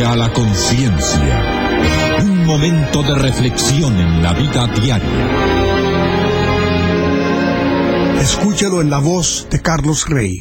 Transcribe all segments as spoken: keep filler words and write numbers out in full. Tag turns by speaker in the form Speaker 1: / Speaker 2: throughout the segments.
Speaker 1: para la conciencia. Un momento de reflexión en la vida diaria.
Speaker 2: Escúchelo en la voz de Carlos Rey.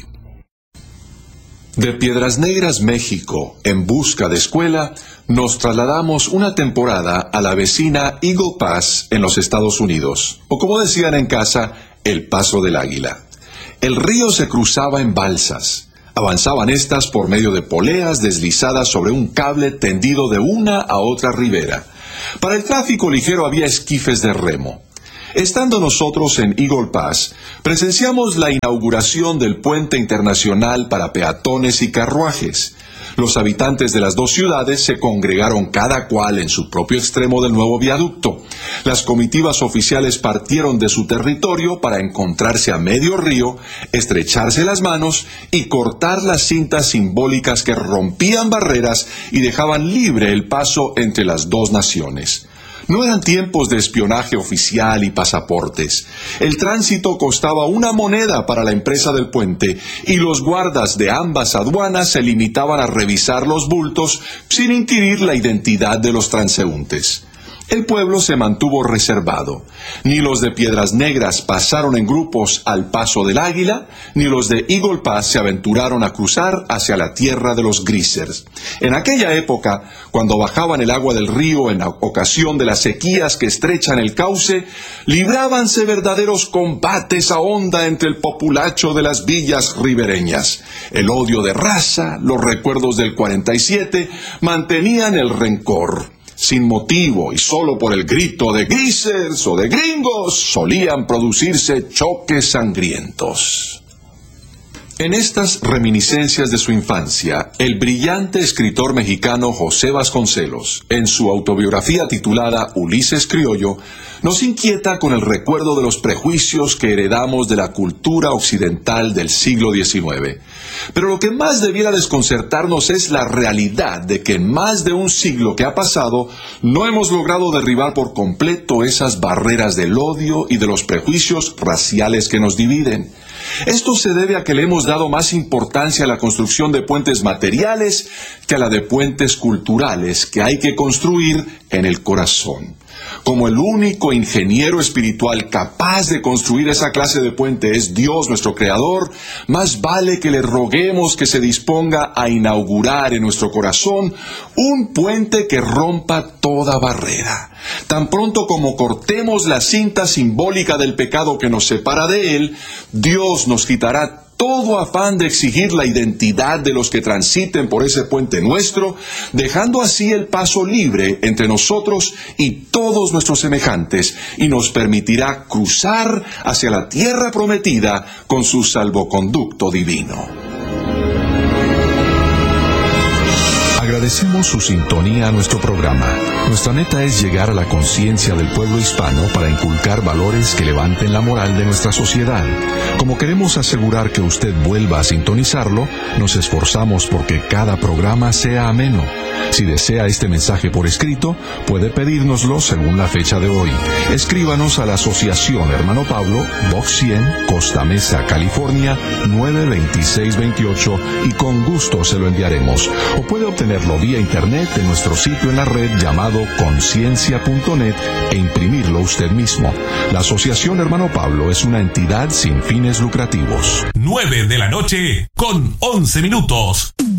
Speaker 3: De Piedras Negras, México, en busca de escuela, nos trasladamos una temporada a la vecina Eagle Pass en los Estados Unidos, o como decían en casa, el Paso del Águila. El río se cruzaba en balsas. Avanzaban estas por medio de poleas deslizadas sobre un cable tendido de una a otra ribera. Para el tráfico ligero había esquifes de remo. Estando nosotros en Eagle Pass, presenciamos la inauguración del puente internacional para peatones y carruajes. Los habitantes de las dos ciudades se congregaron cada cual en su propio extremo del nuevo viaducto. Las comitivas oficiales partieron de su territorio para encontrarse a medio río, estrecharse las manos y cortar las cintas simbólicas que rompían barreras y dejaban libre el paso entre las dos naciones. No eran tiempos de espionaje oficial y pasaportes. El tránsito costaba una moneda para la empresa del puente y los guardas de ambas aduanas se limitaban a revisar los bultos sin inquirir la identidad de los transeúntes. El pueblo se mantuvo reservado. Ni los de Piedras Negras pasaron en grupos al Paso del Águila, ni los de Eagle Pass se aventuraron a cruzar hacia la tierra de los Greasers. En aquella época, cuando bajaban el agua del río en ocasión de las sequías que estrechan el cauce, librábanse verdaderos combates a honda entre el populacho de las villas ribereñas. El odio de raza, los recuerdos del cuarenta y siete, mantenían el rencor. Sin motivo y solo por el grito de greasers o de gringos, solían producirse choques sangrientos. En estas reminiscencias de su infancia, el brillante escritor mexicano José Vasconcelos, en su autobiografía titulada Ulises Criollo, nos inquieta con el recuerdo de los prejuicios que heredamos de la cultura occidental del siglo diecinueve. Pero lo que más debiera desconcertarnos es la realidad de que en más de un siglo que ha pasado, no hemos logrado derribar por completo esas barreras del odio y de los prejuicios raciales que nos dividen. Esto se debe a que le hemos dado más importancia a la construcción de puentes materiales que a la de puentes culturales que hay que construir en el corazón. Como el único ingeniero espiritual capaz de construir esa clase de puente es Dios nuestro Creador, más vale que le roguemos que se disponga a inaugurar en nuestro corazón un puente que rompa toda barrera. Tan pronto como cortemos la cinta simbólica del pecado que nos separa de Él, Dios nos quitará todo afán de exigir la identidad de los que transiten por ese puente nuestro, dejando así el paso libre entre nosotros y todos nuestros semejantes, y nos permitirá cruzar hacia la tierra prometida con su salvoconducto divino.
Speaker 4: Agradecemos su sintonía a nuestro programa. Nuestra meta es llegar a la conciencia del pueblo hispano para inculcar valores que levanten la moral de nuestra sociedad. Como queremos asegurar que usted vuelva a sintonizarlo, nos esforzamos porque cada programa sea ameno. Si desea este mensaje por escrito, puede pedírnoslo según la fecha de hoy. Escríbanos a la Asociación Hermano Pablo, Box cien, Costa Mesa, California, nueve veintiséis veintiocho, y con gusto se lo enviaremos. O puede obtenerlo vía internet en nuestro sitio en la red llamado conciencia punto net e imprimirlo usted mismo. La Asociación Hermano Pablo es una entidad sin fines lucrativos.
Speaker 5: nueve de la noche con once minutos.